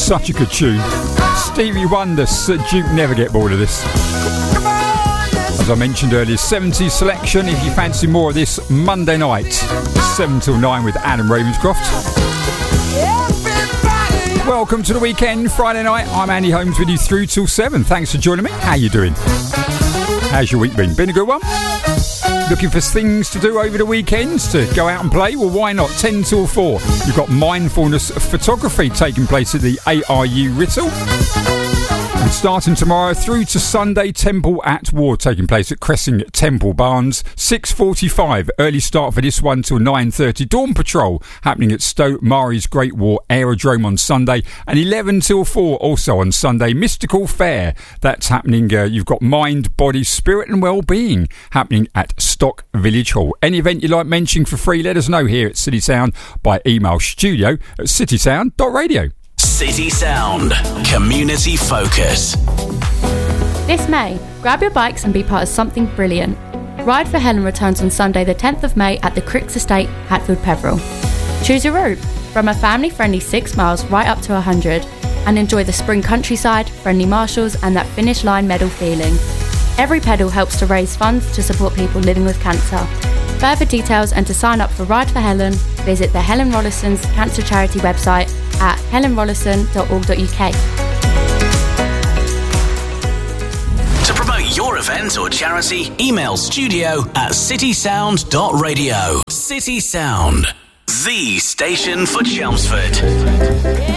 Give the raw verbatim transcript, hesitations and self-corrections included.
such a good tune. Stevie Wonder, Duke, never get bored of this. As I mentioned earlier, seventies selection. If you fancy more of this, Monday night, seven till nine with Adam Ravenscroft. Welcome to the weekend, Friday night. I'm Andy Holmes with you through till seven. Thanks for joining me. How you doing? How's your week been? Been a good one? Looking for things to do over the weekends to go out and play? Well, why not? ten till four. You've got mindfulness photography taking place at the A R U Writtle. And starting tomorrow through to Sunday, Temple at War taking place at Cressing Temple Barns. six forty-five, early start for this one till nine thirty. Dawn Patrol happening at Stoke Mari's Great War Aerodrome on Sunday. And eleven till four also on Sunday. Mystical Fair, that's happening. Uh, you've got Mind, Body, Spirit and Wellbeing happening at Stock Village Hall. Any event you like mentioning for free, let us know here at City Sound by email studio at citysound dot radio. City Sound, community focus. This May, grab your bikes and be part of something brilliant. Ride for Helen returns on Sunday the tenth of May at the Cricks Estate, Hatfield Peveril. Choose your route, from a family-friendly six miles right up to one hundred, and enjoy the spring countryside, friendly marshals and that finish line medal feeling. Every pedal helps to raise funds to support people living with cancer. Further details and to sign up for Ride for Helen, visit the Helen Rollison's Cancer Charity website at helen rollison dot org dot uk. To promote your event or charity, email studio at citysound dot radio. City Sound, the station for Chelmsford.